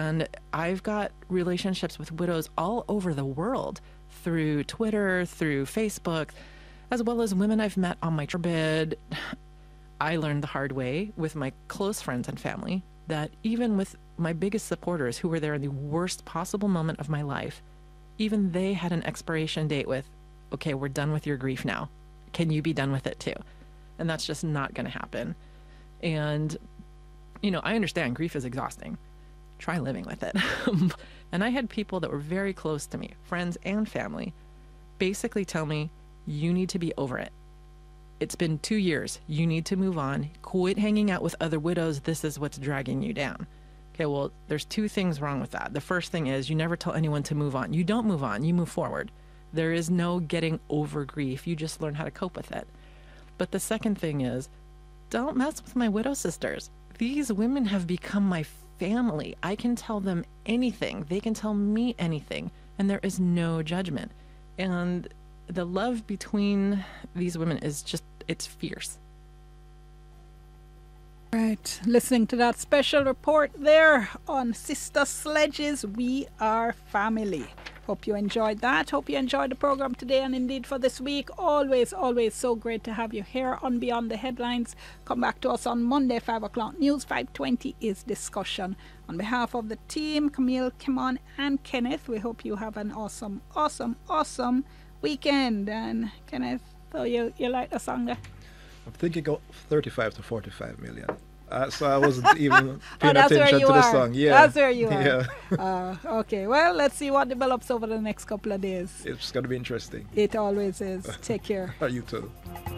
And I've got relationships with widows all over the world through Twitter, through Facebook, as well as women I've met on my bed. I learned the hard way with my close friends and family that even with my biggest supporters who were there in the worst possible moment of my life, even they had an expiration date with, okay, we're done with your grief now. Can you be done with it too? And that's just not going to happen. And, you know, I understand grief is exhausting. Try living with it. And I had people that were very close to me, friends and family, basically tell me, you need to be over it. It's been 2 years. You need to move on. Quit hanging out with other widows. This is what's dragging you down. Okay, well, there's two things wrong with that. The first thing is you never tell anyone to move on. You don't move on. You move forward. There is no getting over grief. You just learn how to cope with it. But the second thing is don't mess with my widow sisters. These women have become my family. I can tell them anything. They can tell me anything. And there is no judgment. And the love between these women is just, it's fierce. Right, listening to that special report there on Sister Sledges, We Are Family. Hope you enjoyed that. Hope you enjoyed the program today and indeed for this week. Always, always so great to have you here on Beyond the Headlines. Come back to us on Monday, 5 o'clock news. 5:20 is discussion. On behalf of the team, Camille, Kimon, and Kenneth, we hope you have an awesome, awesome, awesome weekend. And Kenneth, so you like the song there? I'm thinking of 35 to 45 million. So I wasn't even paying attention to the song. Yeah, that's where you are. Yeah. Okay, well, let's see what develops over the next couple of days. It's going to be interesting. It always is. Take care. You too.